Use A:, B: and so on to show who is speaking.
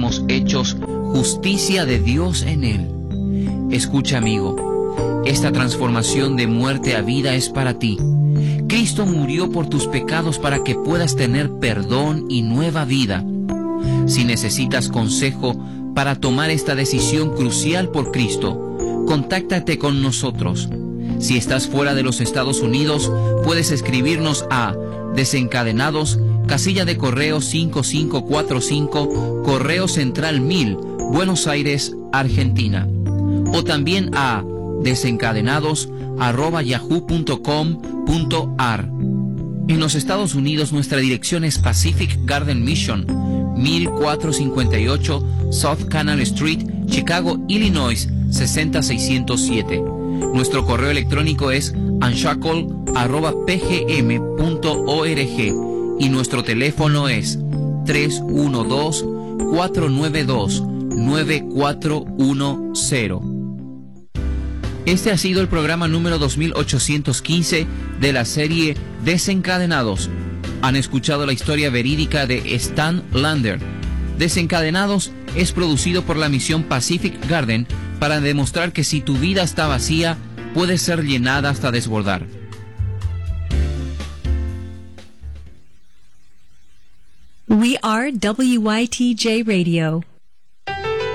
A: seremos hechos justicia de Dios en Él. Escucha, amigo, esta transformación de muerte a vida es para ti. Cristo murió por tus pecados para que puedas tener perdón y nueva vida. Si necesitas consejo para tomar esta decisión crucial por Cristo, contáctate con nosotros. Si estás fuera de los Estados Unidos, puedes escribirnos a Desencadenados, casilla de correo 5545, Correo Central 1000, Buenos Aires, Argentina. O también a desencadenados@yahoo.com.ar. En los Estados Unidos, nuestra dirección es Pacific Garden Mission, 1458 South Canal Street, Chicago, Illinois, 60607. Nuestro correo electrónico es unshackle@pgm.org y nuestro teléfono es 312-492-9410. Este ha sido el programa número 2815 de la serie Desencadenados. Han escuchado la historia verídica de Stan Lander. Desencadenados es producido por la misión Pacific Garden para demostrar que si tu vida está vacía, puede ser llenada hasta desbordar.
B: We are WYTJ Radio.